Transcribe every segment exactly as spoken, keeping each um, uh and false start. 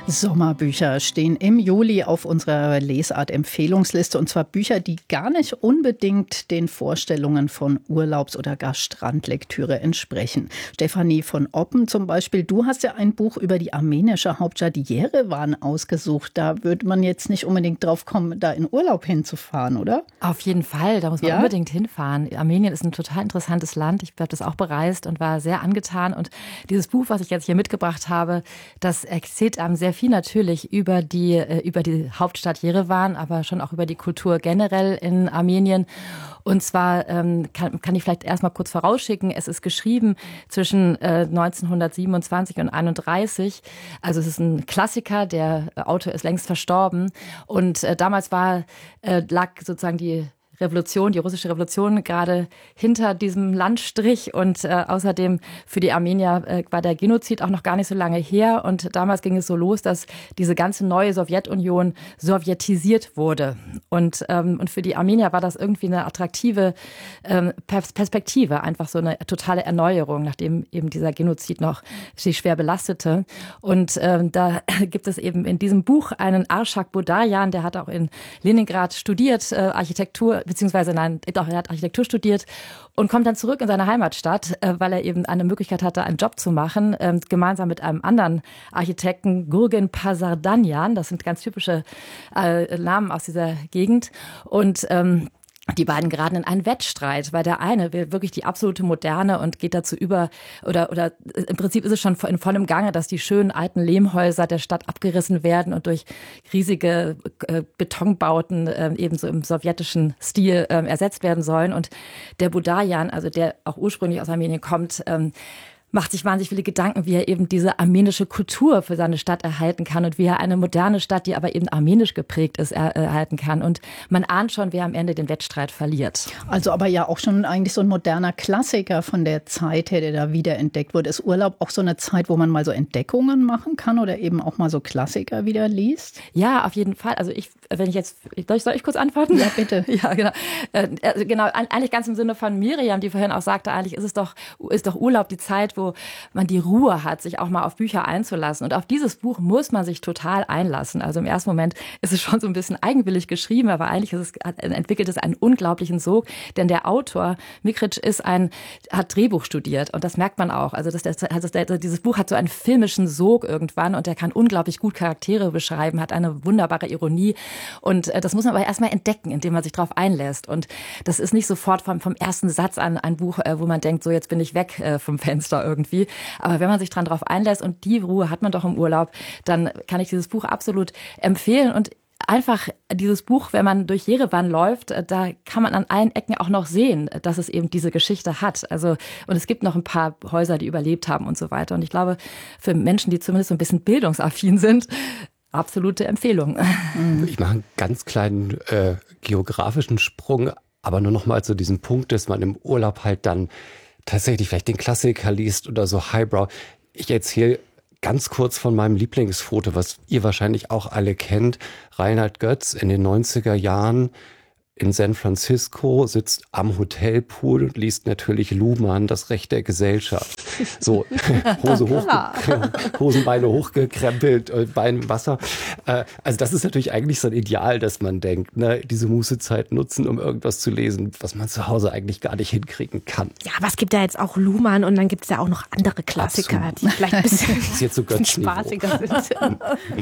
Sommerbücher stehen im Juli auf unserer Lesart-Empfehlungsliste, und zwar Bücher, die gar nicht unbedingt den Vorstellungen von Urlaubs- oder gar Strandlektüre entsprechen. Stefanie von Oppen zum Beispiel, du hast ja ein Buch über die armenische Hauptstadt Jerewan ausgesucht. Da würde man jetzt nicht unbedingt drauf kommen, da in Urlaub hinzufahren, oder? Auf jeden Fall, da muss man ja? unbedingt hinfahren. Armenien ist ein total interessantes Land. Ich habe das auch bereist und war sehr angetan. Und dieses Buch, was ich jetzt hier mitgebracht habe, das erzählt einem sehr viel natürlich über die, über die Hauptstadt Jerewan, aber schon auch über die Kultur generell in Armenien. Und zwar ähm, kann, kann ich vielleicht erst mal kurz vorausschicken, es ist geschrieben zwischen äh, neunzehnhundertsiebenundzwanzig und einunddreißig. Also es ist ein Klassiker, der Autor ist längst verstorben. Und äh, damals war, äh, lag sozusagen die Revolution, die russische Revolution gerade hinter diesem Landstrich, und äh, außerdem für die Armenier äh, war der Genozid auch noch gar nicht so lange her, und damals ging es so los, dass diese ganze neue Sowjetunion sowjetisiert wurde, und ähm, und für die Armenier war das irgendwie eine attraktive ähm, Perspektive, einfach so eine totale Erneuerung, nachdem eben dieser Genozid noch sie schwer belastete. Und ähm, da gibt es eben in diesem Buch einen Arshak Bodayan, der hat auch in Leningrad studiert, äh, Architektur, beziehungsweise nein, doch, er hat Architektur studiert und kommt dann zurück in seine Heimatstadt, weil er eben eine Möglichkeit hatte, einen Job zu machen, gemeinsam mit einem anderen Architekten, Gurgen Pasardanyan. Das sind ganz typische äh, Namen aus dieser Gegend. Und ähm, die beiden geraten in einen Wettstreit, weil der eine will wirklich die absolute Moderne und geht dazu über, oder oder im Prinzip ist es schon in vollem Gange, dass die schönen alten Lehmhäuser der Stadt abgerissen werden und durch riesige äh, Betonbauten äh, ebenso im sowjetischen Stil äh, ersetzt werden sollen. Und der Bodayan, also der auch ursprünglich aus Armenien kommt, ähm, macht sich wahnsinnig viele Gedanken, wie er eben diese armenische Kultur für seine Stadt erhalten kann und wie er eine moderne Stadt, die aber eben armenisch geprägt ist, er, erhalten kann. Und man ahnt schon, wer am Ende den Wettstreit verliert. Also aber ja auch schon eigentlich so ein moderner Klassiker von der Zeit her, der da wiederentdeckt wurde. Ist Urlaub auch so eine Zeit, wo man mal so Entdeckungen machen kann oder eben auch mal so Klassiker wieder liest? Ja, auf jeden Fall. Also ich, wenn ich jetzt, soll ich, soll ich kurz antworten? Ja, bitte. Ja, genau. Also genau, eigentlich ganz im Sinne von Miriam, die vorhin auch sagte, eigentlich ist es doch, ist doch Urlaub die Zeit, wo wo man die Ruhe hat, sich auch mal auf Bücher einzulassen. Und auf dieses Buch muss man sich total einlassen. Also im ersten Moment ist es schon so ein bisschen eigenwillig geschrieben, aber eigentlich ist es, entwickelt es einen unglaublichen Sog. Denn der Autor, Mikric, ist ein, hat Drehbuch studiert. Und das merkt man auch. Also, das, das, also dieses Buch hat so einen filmischen Sog irgendwann, und der kann unglaublich gut Charaktere beschreiben, hat eine wunderbare Ironie. Und das muss man aber erstmal entdecken, indem man sich darauf einlässt. Und das ist nicht sofort vom, vom ersten Satz an ein Buch, wo man denkt, so jetzt bin ich weg vom Fenster irgendwie. Aber wenn man sich dran drauf einlässt, und die Ruhe hat man doch im Urlaub, dann kann ich dieses Buch absolut empfehlen. Und einfach dieses Buch, wenn man durch Jerewan läuft, da kann man an allen Ecken auch noch sehen, dass es eben diese Geschichte hat. Also, und es gibt noch ein paar Häuser, die überlebt haben und so weiter. Und ich glaube, für Menschen, die zumindest so ein bisschen bildungsaffin sind, absolute Empfehlung. Ich mache einen ganz kleinen äh, geografischen Sprung, aber nur noch mal zu diesem Punkt, dass man im Urlaub halt dann tatsächlich vielleicht den Klassiker liest oder so Highbrow. Ich erzähle ganz kurz von meinem Lieblingsfoto, was ihr wahrscheinlich auch alle kennt. Reinhard Götz in den neunziger Jahren in San Francisco, sitzt am Hotelpool und liest natürlich Luhmann, das Recht der Gesellschaft. So, Hose hoch, Hosenbeine hochgekrempelt, Beine im Wasser. Also das ist natürlich eigentlich so ein Ideal, dass man denkt, ne, diese Mußezeit nutzen, um irgendwas zu lesen, was man zu Hause eigentlich gar nicht hinkriegen kann. Ja, aber es gibt ja jetzt auch Luhmann, und dann gibt es ja auch noch andere Klassiker, Absolut. Die vielleicht ein bisschen, das ist jetzt so spaßiger sind.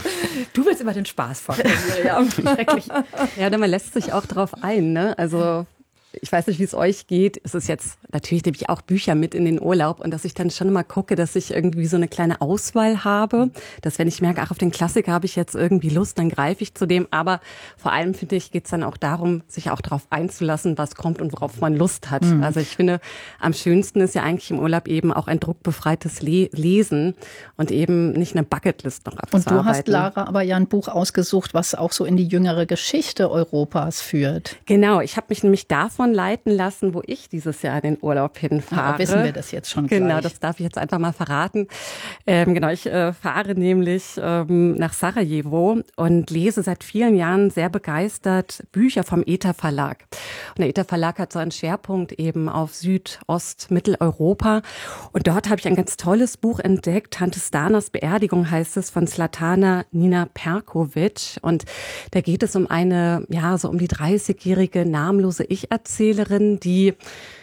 Du willst immer den Spaß von Miriam. Schrecklich. Ja, man lässt sich auch drauf ein, ne? Also ich weiß nicht, wie es euch geht. Es ist jetzt, natürlich nehme ich auch Bücher mit in den Urlaub, und dass ich dann schon mal gucke, dass ich irgendwie so eine kleine Auswahl habe, dass wenn ich merke, ach, auf den Klassiker habe ich jetzt irgendwie Lust, dann greife ich zu dem. Aber vor allem, finde ich, geht es dann auch darum, sich auch darauf einzulassen, was kommt und worauf man Lust hat. Mhm. Also ich finde, am schönsten ist ja eigentlich im Urlaub eben auch ein druckbefreites Le- Lesen und eben nicht eine Bucketlist noch abzuarbeiten. Und du hast, Lara, aber ja ein Buch ausgesucht, was auch so in die jüngere Geschichte Europas führt. Genau, ich habe mich nämlich davon davon leiten lassen, wo ich dieses Jahr in den Urlaub hinfahre. Ja, wissen wir das jetzt schon gleich. Genau, das darf ich jetzt einfach mal verraten. Ähm, genau, ich äh, fahre nämlich ähm, nach Sarajevo und lese seit vielen Jahren sehr begeistert Bücher vom E T A Verlag. Und der E T A Verlag hat so einen Schwerpunkt eben auf Südost, Mitteleuropa. Und dort habe ich ein ganz tolles Buch entdeckt. Tante Stanas Beerdigung heißt es, von Zlatana Nina Perkovic. Und da geht es um eine, ja, so um die dreißigjährige namenlose Ich-Erzählerin, die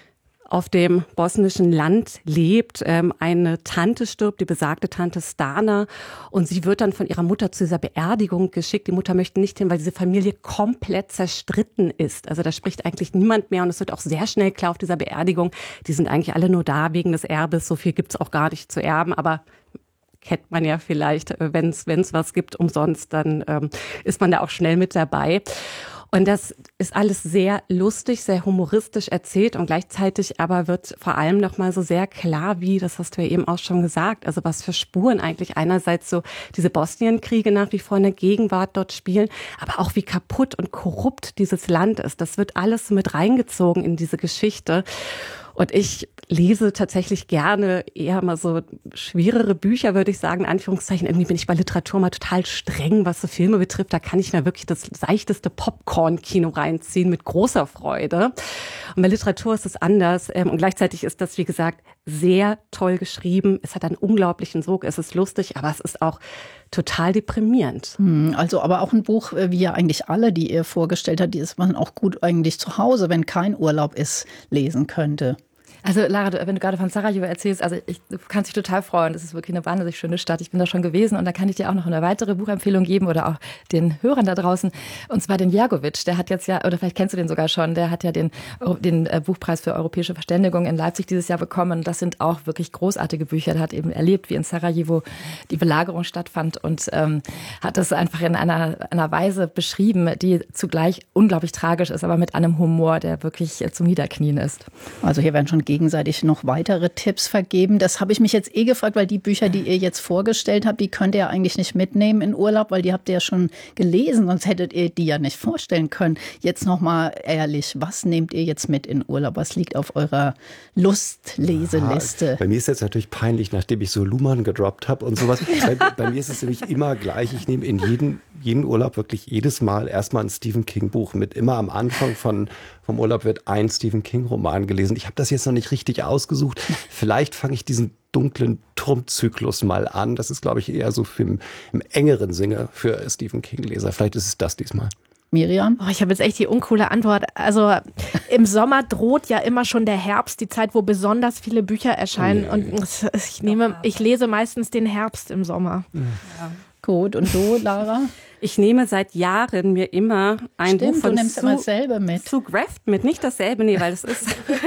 auf dem bosnischen Land lebt. Ähm, eine Tante stirbt, die besagte Tante Stana, und sie wird dann von ihrer Mutter zu dieser Beerdigung geschickt. Die Mutter möchte nicht hin, weil diese Familie komplett zerstritten ist. Also da spricht eigentlich niemand mehr, und es wird auch sehr schnell klar auf dieser Beerdigung, die sind eigentlich alle nur da wegen des Erbes. So viel gibt's auch gar nicht zu erben, aber kennt man ja vielleicht, wenn es wenn es was gibt umsonst, dann ähm, ist man da auch schnell mit dabei. Und das ist alles sehr lustig, sehr humoristisch erzählt, und gleichzeitig aber wird vor allem noch mal so sehr klar, wie, das hast du ja eben auch schon gesagt, also was für Spuren eigentlich einerseits so diese Bosnienkriege nach wie vor in der Gegenwart dort spielen, aber auch wie kaputt und korrupt dieses Land ist. Das wird alles mit reingezogen in diese Geschichte. Und ich lese tatsächlich gerne eher mal so schwerere Bücher, würde ich sagen, in Anführungszeichen. Irgendwie bin ich bei Literatur mal total streng, was so Filme betrifft. Da kann ich mir wirklich das seichteste Popcorn-Kino reinziehen mit großer Freude. Und bei Literatur ist es anders. Und gleichzeitig ist das, wie gesagt, sehr toll geschrieben. Es hat einen unglaublichen Sog. Es ist lustig, aber es ist auch total deprimierend. Also aber auch ein Buch, wie ja eigentlich alle, die ihr vorgestellt hat, die ist man auch gut eigentlich zu Hause, wenn kein Urlaub ist, lesen könnte. Also Lara, wenn du gerade von Sarajevo erzählst, also ich, du kannst dich total freuen. Das ist wirklich eine wahnsinnig schöne Stadt. Ich bin da schon gewesen, und da kann ich dir auch noch eine weitere Buchempfehlung geben oder auch den Hörern da draußen. Und zwar den Jergovic. Der hat jetzt ja, oder vielleicht kennst du den sogar schon, der hat ja den, den Buchpreis für europäische Verständigung in Leipzig dieses Jahr bekommen. Das sind auch wirklich großartige Bücher. Der hat eben erlebt, wie in Sarajevo die Belagerung stattfand, und ähm, hat das einfach in einer, einer Weise beschrieben, die zugleich unglaublich tragisch ist, aber mit einem Humor, der wirklich zum Niederknien ist. Also hier werden schon gegenseitig noch weitere Tipps vergeben. Das habe ich mich jetzt eh gefragt, weil die Bücher, die ihr jetzt vorgestellt habt, die könnt ihr ja eigentlich nicht mitnehmen in Urlaub, weil die habt ihr ja schon gelesen, sonst hättet ihr die ja nicht vorstellen können. Jetzt noch mal ehrlich, was nehmt ihr jetzt mit in Urlaub? Was liegt auf eurer Lustleseliste? Ja, bei mir ist jetzt natürlich peinlich, nachdem ich so Luhmann gedroppt habe und sowas. bei, bei mir ist es nämlich immer gleich. Ich nehme in jeden, jeden Urlaub wirklich jedes Mal erstmal ein Stephen King Buch mit. Immer am Anfang von vom Urlaub wird ein Stephen King Roman gelesen. Ich habe das jetzt noch nicht richtig ausgesucht. Vielleicht fange ich diesen dunklen Turmzyklus mal an. Das ist, glaube ich, eher so für im, im engeren Sinne für Stephen King Leser. Vielleicht ist es das diesmal. Miriam? Oh, ich habe jetzt echt die uncoole Antwort. Also im Sommer droht ja immer schon der Herbst, die Zeit, wo besonders viele Bücher erscheinen. Oh, und ich nehme, ich lese meistens den Herbst im Sommer. Ja. Gut, und du, Lara? Ich nehme seit Jahren mir immer ein Stimmt, Buch von du nimmst Sue, immer dasselbe mit. Sue Greft mit. Nicht dasselbe, nee, weil es ist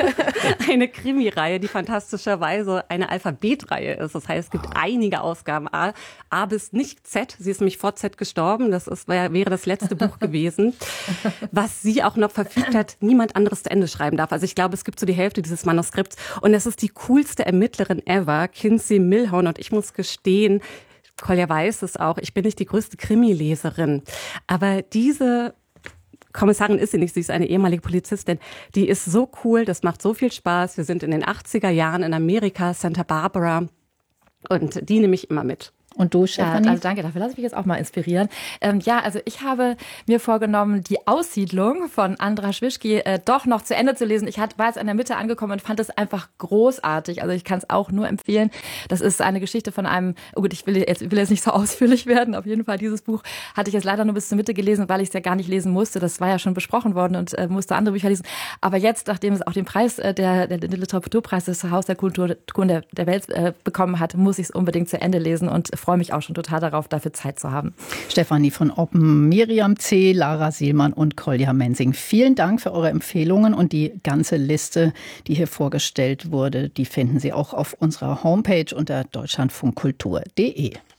eine Krimireihe, die fantastischerweise eine Alphabetreihe ist. Das heißt, es gibt einige Ausgaben A, A bis nicht Z. Sie ist nämlich vor Z gestorben. Das ist, wäre das letzte Buch gewesen. Was sie auch noch verfügt hat, niemand anderes zu Ende schreiben darf. Also ich glaube, es gibt so die Hälfte dieses Manuskripts. Und es ist die coolste Ermittlerin ever, Kinsey Milhon. Und ich muss gestehen, Kolja weiß es auch, ich bin nicht die größte Krimi-Leserin, aber diese Kommissarin ist sie nicht, sie ist eine ehemalige Polizistin, die ist so cool, das macht so viel Spaß. Wir sind in den achtziger Jahren in Amerika, Santa Barbara, und die nehme ich immer mit. Und du, Stefanie? Ja, also danke, dafür lasse ich mich jetzt auch mal inspirieren. Ähm, ja, also ich habe mir vorgenommen, die Aussiedlung von Andras Wischki äh, doch noch zu Ende zu lesen. Ich hat, war jetzt in der Mitte angekommen und fand es einfach großartig. Also ich kann es auch nur empfehlen. Das ist eine Geschichte von einem, oh gut, ich will jetzt, will jetzt nicht so ausführlich werden. Auf jeden Fall, dieses Buch hatte ich jetzt leider nur bis zur Mitte gelesen, weil ich es ja gar nicht lesen musste. Das war ja schon besprochen worden und äh, musste andere Bücher lesen. Aber jetzt, nachdem es auch den Preis, äh, der, der, der Literaturpreis des Haus der Kultur der, der Welt äh, bekommen hat, muss ich es unbedingt zu Ende lesen und freue mich auch schon total darauf, dafür Zeit zu haben. Stefanie von Oppen, Miriam C., Lara Sielmann und Kolja Mensing. Vielen Dank für eure Empfehlungen, und die ganze Liste, die hier vorgestellt wurde, die finden Sie auch auf unserer Homepage unter deutschlandfunkkultur punkt de.